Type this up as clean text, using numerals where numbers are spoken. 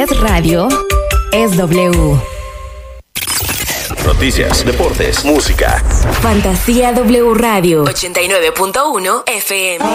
es radio, es W. Noticias, deportes, música. Fantasía W Radio 89.1 FM.